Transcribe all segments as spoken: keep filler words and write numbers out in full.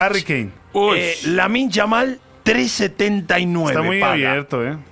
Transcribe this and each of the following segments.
Harry Kane. Eh, Lamine Yamal, tres setenta y nueve. Está muy paga. abierto, ¿eh?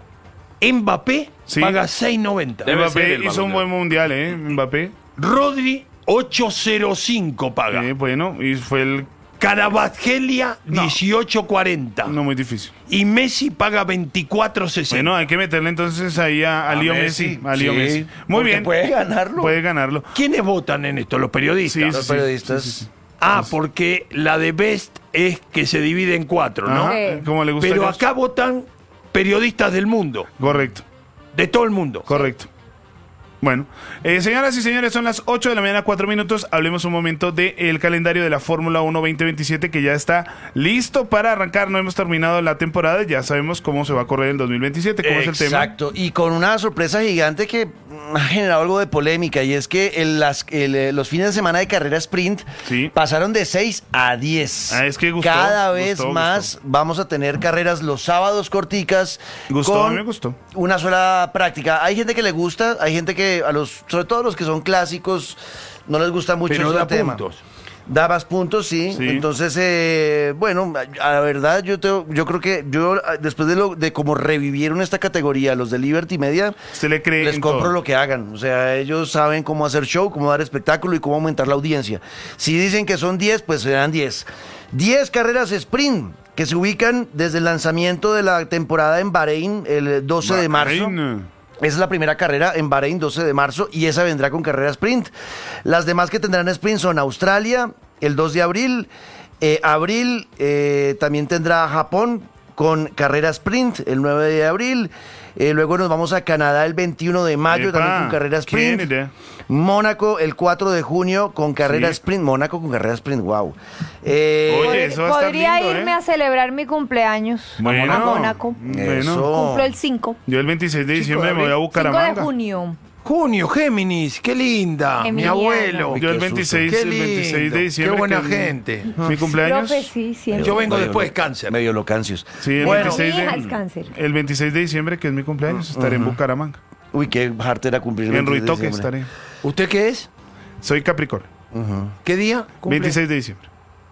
Mbappé Sí. paga seis noventa. Debe ser Mbappé el hizo Balón un de buen Oro. mundial, ¿eh? Mbappé. Rodri, ocho cero cinco paga. Eh, bueno, y fue el... Carabasquelia, No. dieciocho cuarenta. No, muy difícil. Y Messi paga veinticuatro sesenta. Bueno, hay que meterle entonces ahí a, a A Leo Messi, Messi. A Leo sí, Messi. Muy porque bien. puede ganarlo. Puede ganarlo. ¿Quiénes votan en esto? Los periodistas. Sí, sí, Los periodistas. sí, sí, sí. Ah, porque la de Best es que se divide en cuatro, ¿no? Ajá, Sí. como le gusta. Pero a acá votan periodistas del mundo, Correcto, de todo el mundo. correcto. Bueno, eh, señoras y señores, son las ocho de la mañana, cuatro minutos. Hablemos un momento del calendario de la Fórmula uno veinte veintisiete que ya está listo para arrancar. No hemos terminado la temporada, ya sabemos cómo se va a correr el dos mil veintisiete, cómo es el tema. Exacto, y con una sorpresa gigante que mm, ha generado algo de polémica, y es que el- las- el, eh, los fines de semana de carrera sprint Sí. pasaron de seis a diez. Ah, es que gustó, Cada vez gustó, más gustó. vamos a tener carreras los sábados corticas. Gustó, con a mí me gustó. Una sola práctica. Hay gente que le gusta, hay gente que, a los, sobre todo a los que son clásicos, no les gusta mucho Pero ese da tema. puntos. Da más puntos, sí. Sí. Entonces, eh, bueno, a la verdad, yo te- yo creo que yo, después de lo de cómo revivieron esta categoría, los de Liberty Media, Usted le cree les en compro todo. lo que hagan. O sea, ellos saben cómo hacer show, cómo dar espectáculo y cómo aumentar la audiencia. Si dicen que son diez, pues serán diez. diez carreras sprint que se ubican desde el lanzamiento de la temporada en Bahrein el doce de marzo. Bahrein. Esa es la primera carrera en Bahrein, doce de marzo, y esa vendrá con carrera sprint. Las demás que tendrán sprint son Australia, el dos de abril. Eh, abril eh, también tendrá Japón con carrera sprint, el nueve de abril. Eh, luego nos vamos a Canadá el veintiuno de mayo, Epa, también con carrera sprint. ¿quién era? Mónaco el cuatro de junio con carrera Sí. sprint. Mónaco con carrera sprint, wow. Eh, Oye, eso va a estar Podría lindo, irme ¿eh? a celebrar mi cumpleaños Bueno, a Mónaco. bueno. Eso. Cumplo el cinco. Yo el veintiséis de diciembre me voy a cinco de Bucaramanga. junio. Junio, Géminis, qué linda. Emiliano. Mi abuelo. Yo el Qué veintiséis, Qué el veintiséis de lindo, diciembre. qué buena que es mi- gente. Mi cumpleaños. Profe, sí, siempre. Yo vengo Medio después lo- cáncer. Medio locancios. Sí, el Bueno, veintiséis Mi de, hija es cáncer. el veintiséis de diciembre, que es mi cumpleaños, estaré en Bucaramanga. uy, qué harto era cumplir el En veintiséis de Ruitoque diciembre. estaré. ¿Usted qué es? Soy Capricornio. ¿Qué día? cumple? veintiséis de diciembre.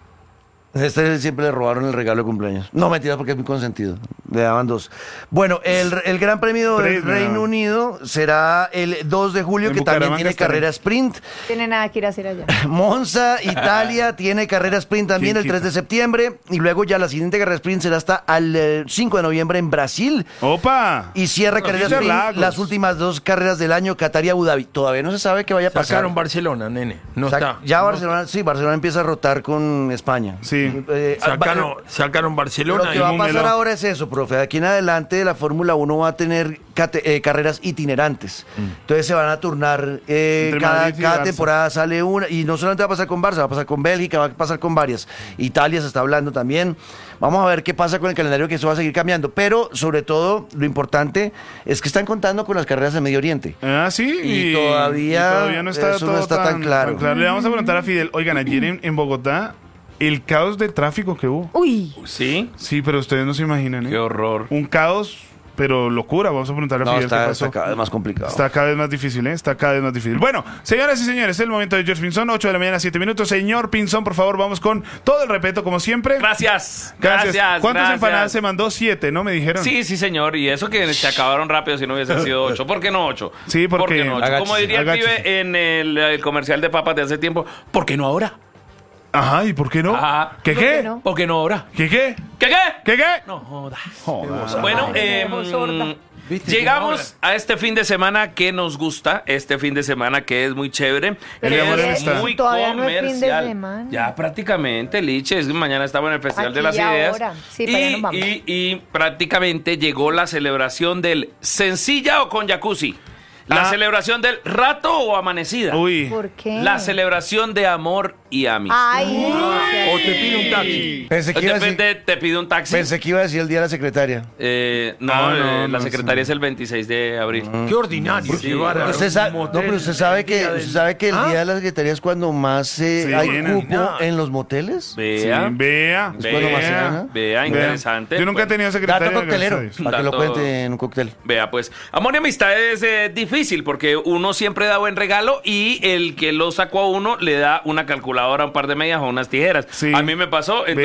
Este siempre le robaron el regalo de cumpleaños. No, mentira, porque es muy consentido. Le daban dos. Bueno, el, el Gran Premio del Tres, me Reino daban. Unido será el dos de julio, En que también Bucaramanga tiene estaré. carrera sprint. Tiene nada que ir a hacer allá. Monza, Italia, tiene carrera sprint también ¿Quién el tres de quita? septiembre. Y luego ya la siguiente carrera sprint será hasta el eh, cinco de noviembre en Brasil. ¡Opa! Y cierra Los carrera sprint Interlagos. las últimas dos carreras del año, Qatar y Abu Dhabi. Todavía no se sabe qué vaya a pasar. Sacaron Barcelona, nene. No Sac- está. Ya Barcelona, sí, Barcelona empieza a rotar con España. Sí. Eh, Sacaron, va- sacaron Barcelona Lo que y va a un pasar melón. ahora es eso, profe. De aquí en adelante la Fórmula uno va a tener cate- eh, carreras itinerantes. Entonces se van a turnar. eh, Entre cada Madrid y cada Barça. temporada sale una. Y no solamente va a pasar con Barça, va a pasar con Bélgica, va a pasar con varias. Italia se está hablando también. Vamos a ver qué pasa con el calendario, que eso va a seguir cambiando. Pero sobre todo, lo importante es que están contando con las carreras de Medio Oriente. Ah, sí. Y todavía y todavía no está, eso no todo está tan claro. Le vamos a preguntar a Fidel. Oigan, ayer en, en Bogotá, el caos de tráfico que hubo. Uy, ¿Sí? Sí, pero ustedes no se imaginan, ¿eh? Qué horror. Un caos, pero locura. Vamos a preguntarle a No, Fidel está, qué pasó. está cada vez más complicado. Está cada vez más difícil, ¿eh? Está cada vez más difícil. Bueno, señoras y señores, es el momento de George Pinzón, ocho de la mañana, siete minutos. Señor Pinzón, por favor, vamos con todo el respeto, como siempre. Gracias. Gracias. Gracias. ¿Cuántas gracias. empanadas se mandó? Siete, ¿no? Me dijeron. Sí, sí, señor. Y eso que se acabaron rápido si no hubiesen sido ocho. ¿Por qué no ocho? Sí, porque- ¿Por qué no ocho? Agáchese, Como diría el agáchese. pibe en el, el comercial de papas de hace tiempo, ¿por qué no ahora? Ajá, ¿y por qué no? Ajá. ¿Qué ¿Por qué? qué no? ¿Por qué no ahora? ¿Qué qué? ¿Qué qué? ¿Qué qué? No jodas. Joder. Bueno, Ay, eh, me dejó sorda. ¿Viste? llegamos a este fin de semana que nos gusta, este fin de semana que es muy chévere, Pero que amor, es está. muy todavía no es fin de comercial. semana. Ya prácticamente, Liche, es que mañana estamos en el Festival de Aquí las y Ideas. ahora. Sí, para allá y, nos vamos. y- y prácticamente llegó la celebración del sencilla o con jacuzzi. La Ah. celebración del rato o amanecida. Uy. ¿por qué? La celebración de amor y amistad. Ay, O te pide un taxi. Pensé que, iba a Depende, decir, te pide un taxi. pensé que iba a decir el día de la secretaria. Eh, no, Ah, no, eh, la no, secretaria sí. es el veintiséis de abril. Qué ordinario. Sí. llevar a Usted un sabe, no, motel pero usted sabe el que, día del- usted sabe que el ¿Ah? día de la secretaria es cuando más eh, Sí, hay llenan. cupo No. en los moteles. Vea, Sí, vea. Es cuando más se vea, gana. vea, interesante. Yo nunca he Bueno, tenido secretaria. Dato coctelero, gracias a Dios. para que lo Dato- cuente en un cóctel. Vea, pues, amor y amistad es eh, difícil porque uno siempre da buen regalo y el que lo sacó a uno le da una calculadora computadora, un par de medias o unas tijeras. Sí. A mí me pasó,